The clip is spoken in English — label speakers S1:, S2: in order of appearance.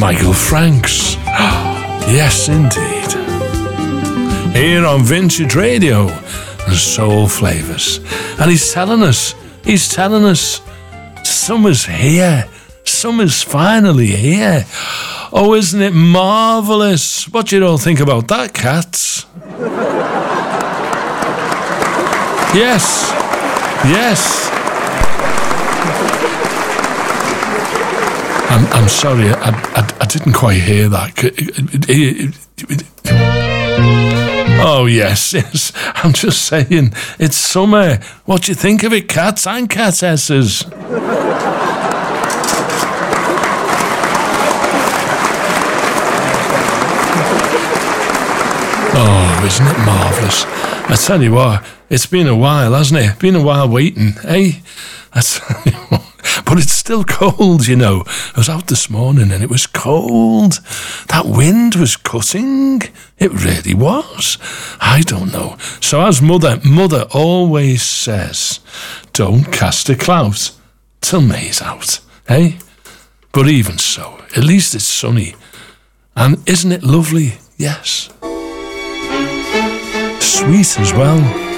S1: Michael Franks. Yes, indeed. Here on Vintage Radio and Soul Flavors. And he's telling us, summer's here. Summer's finally here. Oh, isn't it marvellous? What do you all think about that, cats? Yes. I'm sorry, I didn't quite hear that. Oh, yes. I'm just saying, it's summer. What do you think of it, cats and catesses? Oh, isn't it marvellous? I tell you what, it's been a while, hasn't it? Been a while waiting, eh? I tell you what. But it's still cold, you know. I was out this morning and it was cold. That wind was cutting. It really was. I don't know. So as mother always says, don't cast a clout till May's out, eh? But even so, at least it's sunny. And isn't it lovely? Yes. Sweet as well.